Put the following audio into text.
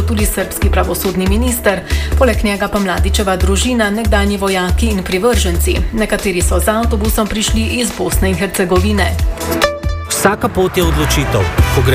tudi srbski pravosodni minister, poleg njega pa Mladićeva družina, nekdanji vojaki in privrženci. Nekateri so z avtobusom prišli iz Bosne in Hercegovine. Vsaka pot je odločitev. Ko gre